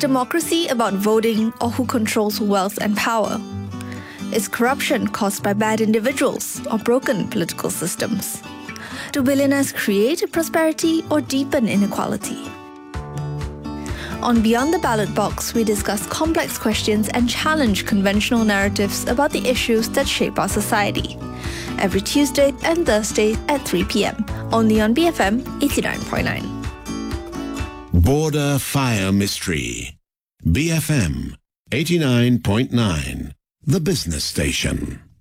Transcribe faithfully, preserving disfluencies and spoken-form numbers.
democracy about voting or who controls wealth and power? Is corruption caused by bad individuals or broken political systems? Do billionaires create prosperity or deepen inequality? On Beyond the Ballot Box, we discuss complex questions and challenge conventional narratives about the issues that shape our society. Every Tuesday and Thursday at three p.m. only on B F M eighty-nine point nine. Border Fire Mystery. B F M eighty-nine point nine, the business station.